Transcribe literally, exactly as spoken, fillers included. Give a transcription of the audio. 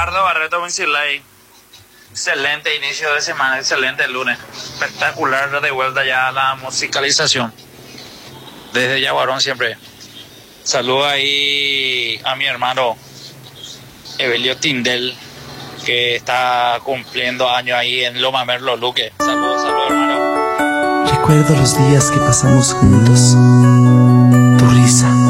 Ricardo Barreto Wincilay. Excelente inicio de semana, excelente lunes. Espectacular, de vuelta ya a la musicalización. Desde Yaguarón siempre. Saludo ahí a mi hermano Evelio Tindel, que está cumpliendo años ahí en Loma Merlo Luque. Saludos, saludos, hermano. Recuerdo los días que pasamos juntos, tu risa,